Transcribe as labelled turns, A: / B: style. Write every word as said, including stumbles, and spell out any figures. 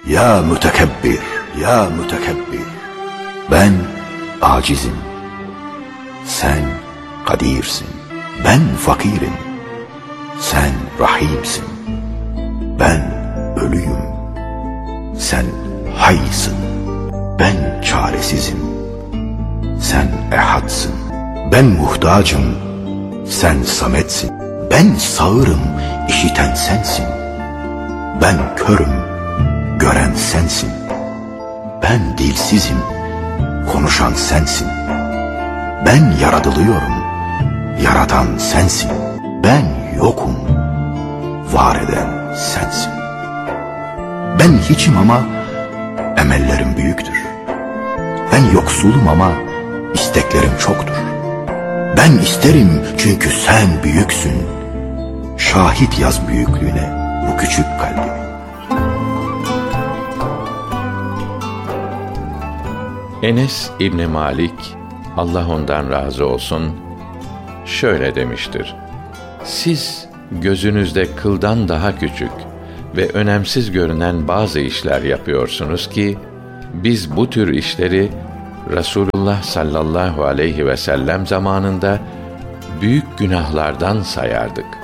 A: Ya mütekebbir, ya mütekebbir. Ben acizim, sen kadirsin. Ben fakirim, sen rahimsin. Ben ölüyüm, sen haysın. Ben çaresizim, sen ehadsın. Ben muhtacım, sen sametsin. Ben sağırım, işiten sensin. Ben körüm, gören sensin. Ben dilsizim, konuşan sensin. Ben yaratılıyorum, yaratan sensin. Ben yokum, var eden sensin. Ben hiçim ama emellerim büyüktür. Ben yoksulum ama isteklerim çoktur. Ben isterim çünkü sen büyüksün. Şahit yaz büyüklüğüne bu küçük kalbimi.
B: Enes İbni Malik, Allah ondan razı olsun, şöyle demiştir: siz gözünüzde kıldan daha küçük ve önemsiz görünen bazı işler yapıyorsunuz ki, biz bu tür işleri Resulullah sallallahu aleyhi ve sellem zamanında büyük günahlardan sayardık.